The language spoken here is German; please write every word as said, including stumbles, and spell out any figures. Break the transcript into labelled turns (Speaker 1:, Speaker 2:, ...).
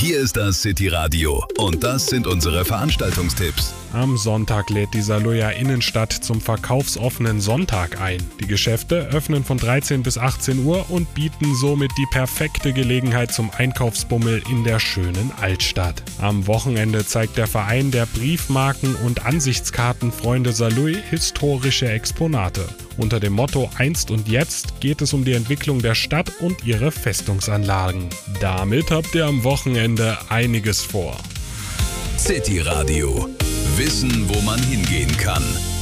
Speaker 1: Hier ist das City Radio und das sind unsere Veranstaltungstipps.
Speaker 2: Am Sonntag lädt die Saarlouier Innenstadt zum verkaufsoffenen Sonntag ein. Die Geschäfte öffnen von dreizehn bis achtzehn Uhr und bieten somit die perfekte Gelegenheit zum Einkaufsbummel in der schönen Altstadt. Am Wochenende zeigt der Verein der Briefmarken- und Ansichtskartenfreunde Saarlouis historische Exponate. Unter dem Motto Einst und Jetzt geht es um die Entwicklung der Stadt und ihre Festungsanlagen. Damit habt ihr am Wochenende einiges vor.
Speaker 1: City Radio. Wissen, wo man hingehen kann.